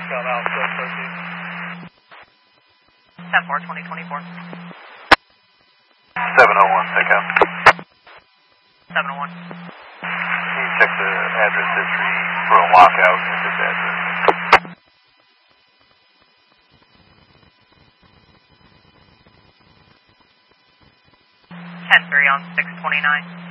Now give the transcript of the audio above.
Scout out, so 13. 10-4, 2024. 701, pick up. 701. Can you check the address history for a lockout at this address? 10-3 on 629.